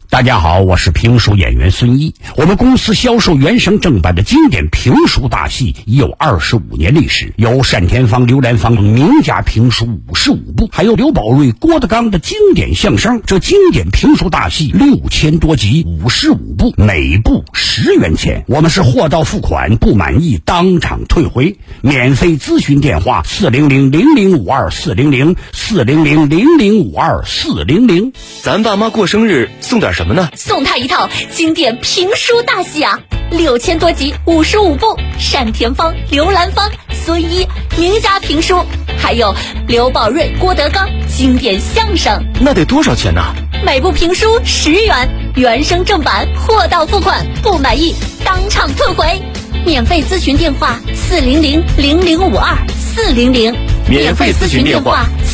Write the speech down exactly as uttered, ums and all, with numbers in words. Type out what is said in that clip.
大家好，我是评书演员孙一。我们公司销售原声正版的经典评书大戏已有二十五年历史，有单田芳、刘兰芳名家评书五十五部，还有刘宝瑞、郭德纲的经典相声。这经典评书大戏六千多集，五十五部，每部十元钱。我们是货到付款，不满意当场退回。免费咨询电话：四零零零零五二四零零四零零零零五二四零零。 咱爸妈过生日送点什么呢？ 送他一套经典评书大戏啊，六千多集，五十五部，单田芳、刘兰芳、孙一名家评书，还有刘宝瑞、郭德纲经典相声。 那得多少钱呢？ 每部评书十元，原声正版，货到付款，不满意当场退回。免费咨询电话：四零零零零五二四零零。 免费咨询电话。